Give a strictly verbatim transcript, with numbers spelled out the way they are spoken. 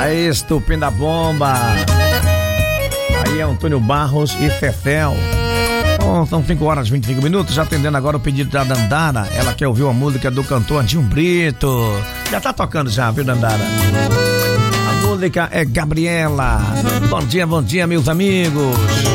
Aí, estupenda bomba. Aí é Antônio Barros e Fefel. Bom, são cinco horas e vinte e cinco minutos, já atendendo agora o pedido da Dandara. Ela quer ouvir uma música do cantor Andinho Brito. Já tá tocando já, viu, Dandara? A música é Gabriela. Bom dia, bom dia, meus amigos.